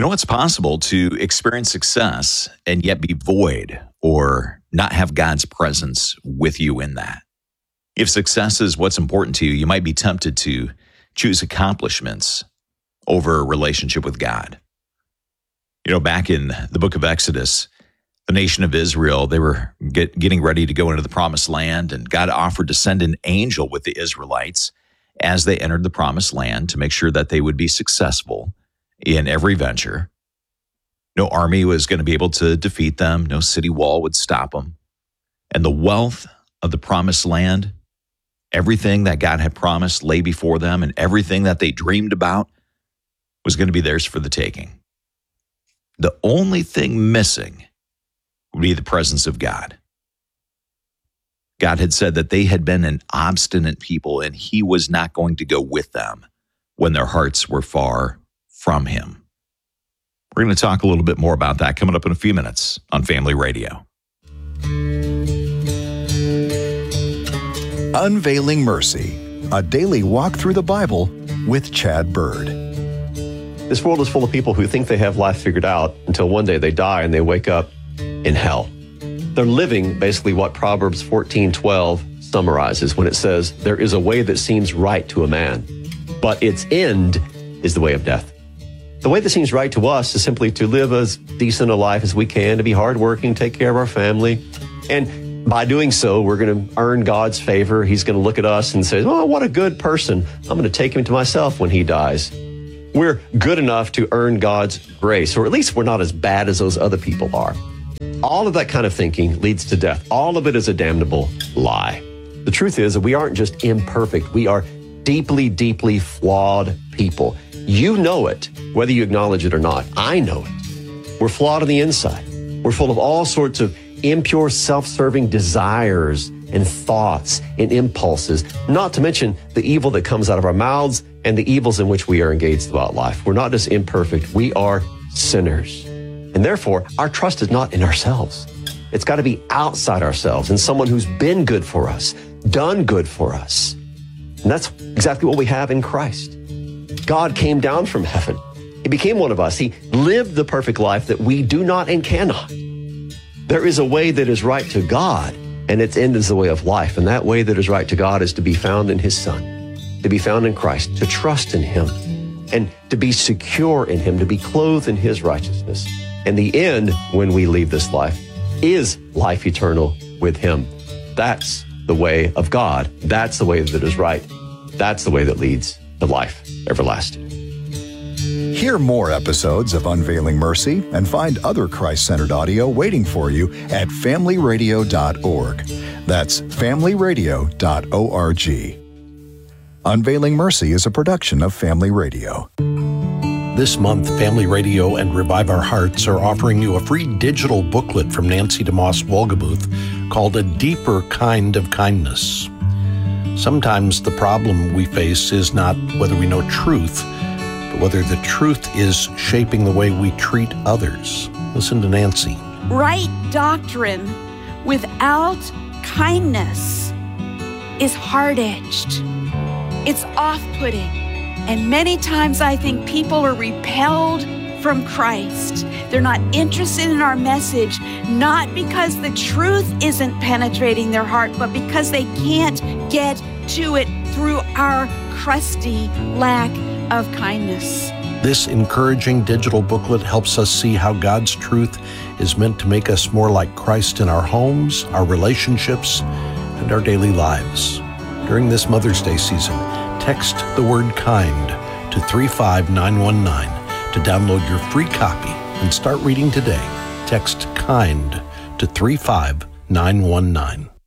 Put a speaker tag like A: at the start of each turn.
A: You know, it's possible to experience success and yet be void or not have God's presence with you in that. If success is what's important to you, you might be tempted to choose accomplishments over a relationship with God. You know, back in the book of Exodus, the nation of Israel, they were getting ready to go into the promised land, and God offered to send an angel with the Israelites as they entered the promised land to make sure that they would be successful in every venture. No army was going to be able to defeat them. No city wall would stop them. And the wealth of the promised land, everything that God had promised lay before them, and everything that they dreamed about was going to be theirs for the taking. The only thing missing would be the presence of God. God had said that they had been an obstinate people, and he was not going to go with them when their hearts were far from him. We're going to talk a little bit more about that coming up in a few minutes on Family Radio.
B: Unveiling Mercy, a daily walk through the Bible with Chad Bird.
C: This world is full of people who think they have life figured out until one day they die and they wake up in hell. They're living basically what Proverbs 14:12 summarizes when it says, "There is a way that seems right to a man, but its end is the way of death." The way that seems right to us is simply to live as decent a life as we can, to be hardworking, take care of our family. And by doing so, we're going to earn God's favor. He's going to look at us and say, "Oh, what a good person. I'm going to take him to myself when he dies." We're good enough to earn God's grace, or at least we're not as bad as those other people are. All of that kind of thinking leads to death. All of it is a damnable lie. The truth is that we aren't just imperfect. We are deeply, deeply flawed people. You know it, whether you acknowledge it or not. I know it. We're flawed on the inside. We're full of all sorts of impure, self-serving desires and thoughts and impulses, not to mention the evil that comes out of our mouths and the evils in which we are engaged throughout life. We're not just imperfect. We are sinners. And therefore, our trust is not in ourselves. It's got to be outside ourselves, in someone who's been good for us, done good for us. And that's exactly what we have in Christ. God came down from heaven. He became one of us. He lived the perfect life that we do not and cannot. There is a way that is right to God, and its end is the way of life. And that way that is right to God is to be found in his Son, to be found in Christ, to trust in him, and to be secure in him, to be clothed in his righteousness. And the end, when we leave this life, is life eternal with him. That's the way of God. That's the way that is right. That's the way that leads to life everlasting.
B: Hear more episodes of Unveiling Mercy and find other Christ-centered audio waiting for you at familyradio.org. That's familyradio.org. Unveiling Mercy is a production of Family Radio.
D: This month, Family Radio and Revive Our Hearts are offering you a free digital booklet from Nancy DeMoss Wolgemuth called A Deeper Kind of Kindness. Sometimes the problem we face is not whether we know truth, but whether the truth is shaping the way we treat others. Listen to Nancy.
E: Right doctrine without kindness is hard-edged. It's off-putting. And many times I think people are repelled from Christ. They're not interested in our message, not because the truth isn't penetrating their heart, but because they can't get to it through our crusty lack of kindness.
D: This encouraging digital booklet helps us see how God's truth is meant to make us more like Christ in our homes, our relationships, and our daily lives. During this Mother's Day season, text the word kind to 35919 to download your free copy and start reading today. Text kind to 35919.